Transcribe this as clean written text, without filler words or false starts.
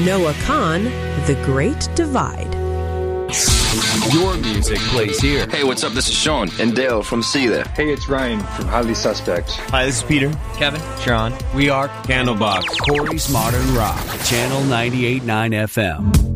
Noah Kahn, The Great Divide. Your music plays here. Hey, what's up? This is Sean. And Dale from See That. Hey, it's Ryan from Highly Suspect. Hi, this is Peter. Kevin. Sean. We are Candlebox. Corey's Modern Rock. Channel 98.9 FM.